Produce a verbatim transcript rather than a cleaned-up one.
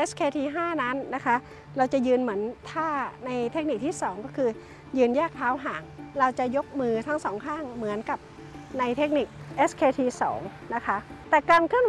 ส เค ที ห้า นั้นนะคะเราจะยืนเหมือนท่าในเทคนิคที่สองก็คือยืนแยกเท้าห่างเราจะยกมือทั้งสองข้างเหมือนกับในเทคนิค เอส เค ที สอง นะคะแต่การเคลื่อน